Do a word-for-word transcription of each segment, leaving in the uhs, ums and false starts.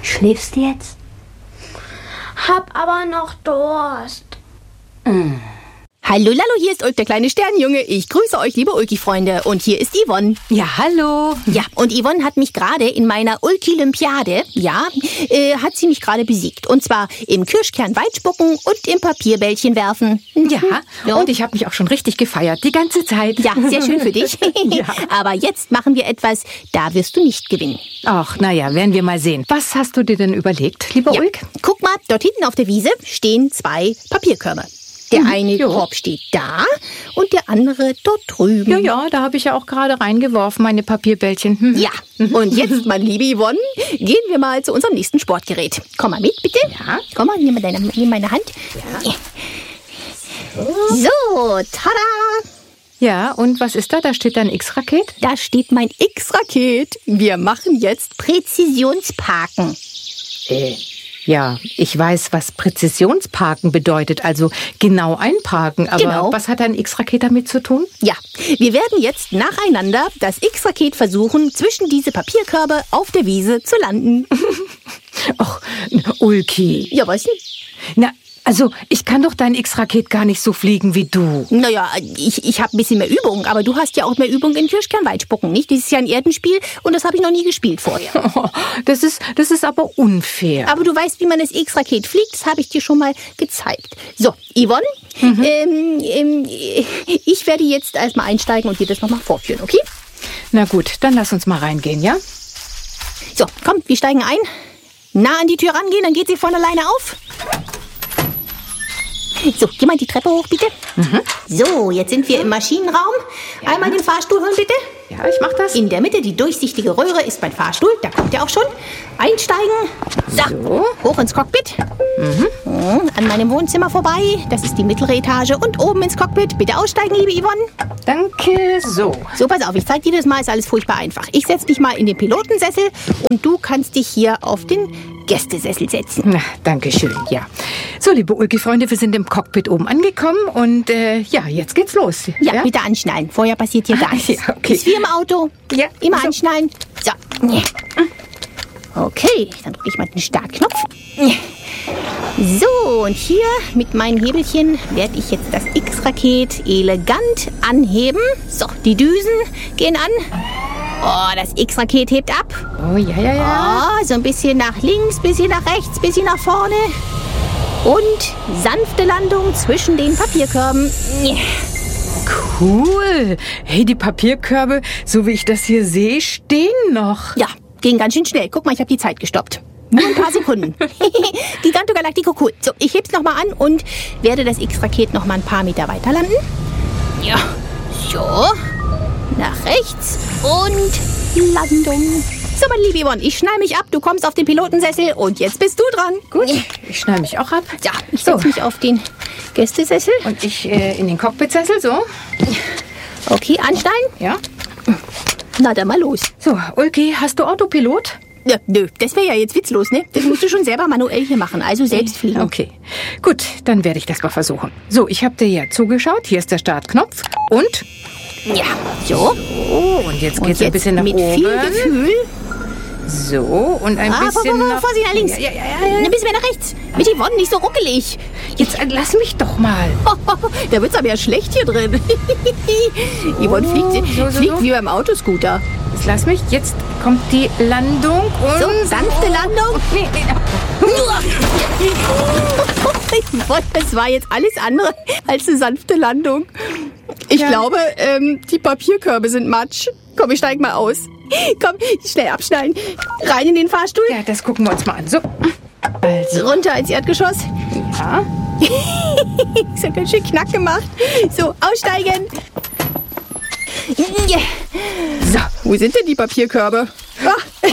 Schläfst du jetzt? Hab aber noch Durst. Mm. Hallo, Lallo, hier ist Ulk, der kleine Sternenjunge. Ich grüße euch, liebe Ulki-Freunde. Und hier ist Yvonne. Ja, hallo. Ja, und Yvonne hat mich gerade in meiner Ulki-Olympiade, ja, äh, hat sie mich gerade besiegt. Und zwar im Kirschkern Weitspucken und im Papierbällchen werfen. Ja, ja. Und ich habe mich auch schon richtig gefeiert, die ganze Zeit. Ja, sehr schön für dich. Ja. Aber jetzt machen wir etwas, da wirst du nicht gewinnen. Ach, naja, werden wir mal sehen. Was hast du dir denn überlegt, lieber ja. Ulk? Guck mal, dort hinten auf der Wiese stehen zwei Papierkörbe. Der eine jo. Korb steht da und der andere dort drüben. Ja, ja, da habe ich ja auch gerade reingeworfen, meine Papierbällchen. Hm. Ja, und jetzt, meine liebe Yvonne, gehen wir mal zu unserem nächsten Sportgerät. Komm mal mit, bitte. Ja. Komm mal, nimm mal deine, nimm meine Hand. Ja. So, tada! Ja, und was ist da? Da steht ein X-Raket? Da steht mein X-Raket. Wir machen jetzt Präzisionsparken. Äh. Ja, ich weiß, was Präzisionsparken bedeutet, also genau einparken. Aber genau. Was hat ein X-Raket damit zu tun? Ja, wir werden jetzt nacheinander das X-Raket versuchen, zwischen diese Papierkörbe auf der Wiese zu landen. Och, Ulki. Ja, was denn? Na, also ich kann doch dein X-Raket gar nicht so fliegen wie du. Naja, ich, ich habe ein bisschen mehr Übung, aber du hast ja auch mehr Übung in Kirschkernweitspucken, nicht? Das ist ja ein Erdenspiel und das habe ich noch nie gespielt vorher. Oh, das ist, das ist aber unfair. Aber du weißt, wie man das X-Raket fliegt, das habe ich dir schon mal gezeigt. So, Yvonne, mhm. ähm, ähm, ich werde jetzt erstmal einsteigen und dir das nochmal vorführen, okay? Na gut, dann lass uns mal reingehen, ja? So, komm, wir steigen ein. Nah an die Tür rangehen, dann geht sie von alleine auf. So, geh mal die Treppe hoch, bitte. Mhm. So, jetzt sind wir im Maschinenraum. Ja. Einmal den Fahrstuhl holen, bitte. Ja, ich mach das. In der Mitte, die durchsichtige Röhre, ist mein Fahrstuhl. Da kommt er auch schon. Einsteigen. So, so. Hoch ins Cockpit. Mhm. An meinem Wohnzimmer vorbei. Das ist die mittlere Etage. Und oben ins Cockpit. Bitte aussteigen, liebe Yvonne. Danke, so. So, pass auf, ich zeig dir das mal. Ist alles furchtbar einfach. Ich setz dich mal in den Pilotensessel und du kannst dich hier auf den Gästesessel setzen. Na, danke schön, ja. So, liebe Ulki-Freunde, wir sind im Cockpit oben angekommen und äh, ja, jetzt geht's los. Ja, ja, bitte anschnallen. Vorher passiert hier gar nichts. Ja, okay. Ist wie im Auto. Ja. Immer so. Anschnallen. So. Okay, dann drücke ich mal den Startknopf. So, und hier mit meinen Hebelchen werde ich jetzt das X-Raket elegant anheben. So, die Düsen gehen an. Oh, das X-Raket hebt ab. Oh, ja, ja, ja. Oh, so ein bisschen nach links, bisschen nach rechts, bisschen nach vorne. Und sanfte Landung zwischen den Papierkörben. Cool. Hey, die Papierkörbe, so wie ich das hier sehe, stehen noch. Ja, ging ganz schön schnell. Guck mal, ich habe die Zeit gestoppt. Nur ein paar Sekunden. Giganto Galactico, cool. So, ich heb's nochmal an und werde das X-Raket noch mal ein paar Meter weiter landen. Ja, so. Nach rechts und Landung. So, meine liebe Yvonne, ich schnall mich ab, du kommst auf den Pilotensessel und jetzt bist du dran. Gut, ich schnall mich auch ab. Ja, ich setze so. mich auf den Gästesessel. Und ich äh, in den Cockpitsessel, so. Okay, anschnallen? Ja. Na, dann mal los. So, Ulki, hast du Autopilot? Ja, nö, das wäre ja jetzt witzlos, ne? Das musst du schon selber manuell hier machen, also selbst fliegen. Okay, gut, dann werde ich das mal versuchen. So, ich habe dir ja zugeschaut, hier ist der Startknopf und... Ja, so. Oh, und jetzt geht es ein bisschen nach mit oben. Mit viel Gefühl. So, und ein ah, bisschen vor, vor, nach... Vorsicht, nach links. Ja, ja, ja, ja. Ein bisschen mehr nach rechts. Mit Yvonne, nicht so ruckelig. Jetzt äh, lass mich doch mal. Da wird's aber ja schlecht hier drin. Yvonne fliegt, so, so, fliegt so. wie beim Autoscooter. Jetzt lass mich, jetzt kommt die Landung und... So, sanfte Landung. Nee, nee. Yvonne, das war jetzt alles andere als eine sanfte Landung. Ich ja. glaube, ähm, die Papierkörbe sind matsch. Komm, ich steig mal aus. Komm, schnell abschnallen. Rein in den Fahrstuhl. Ja, das gucken wir uns mal an. So. Also. Runter ins Erdgeschoss. Ja. Ist ja ganz schön knack gemacht. So, aussteigen. So, wo sind denn die Papierkörbe? Ah.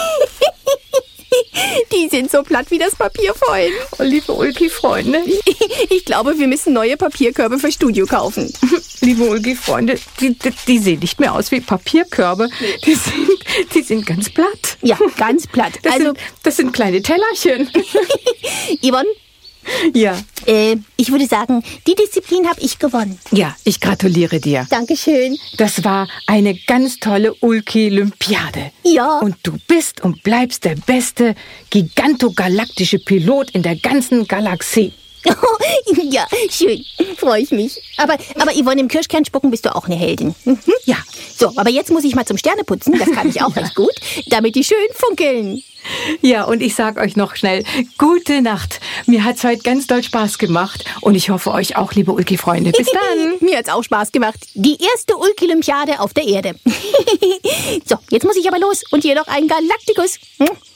Die sind so platt wie das Papier vorhin. Oh, liebe Ulki-Freunde. Ich glaube, wir müssen neue Papierkörbe für Studio kaufen. Liebe Ulki-Freunde, die, die, die sehen nicht mehr aus wie Papierkörbe. Die sind, die sind ganz platt. Ja, ganz platt. Das, also, sind, das sind kleine Tellerchen. Yvonne, Ja. Äh, ich würde sagen, die Disziplin habe ich gewonnen. Ja, ich gratuliere dir. Dankeschön. Das war eine ganz tolle Ulki-Olympiade. Ja. Und du bist und bleibst der beste gigantogalaktische Pilot in der ganzen Galaxie. Ja, schön. Freue ich mich. Aber, aber Yvonne, im Kirschkern spucken bist du auch eine Heldin. Mhm. Ja. So, aber jetzt muss ich mal zum Sterneputzen. Das kann ich auch recht gut, damit die schön funkeln. Ja, und ich sag euch noch schnell, gute Nacht. Mir hat's heute ganz doll Spaß gemacht. Und ich hoffe euch auch, liebe Ulki-Freunde. Bis dann. Mir hat's auch Spaß gemacht. Die erste Ulki-Olympiade auf der Erde. So, jetzt muss ich aber los und hier noch ein Galaktikus. Hm?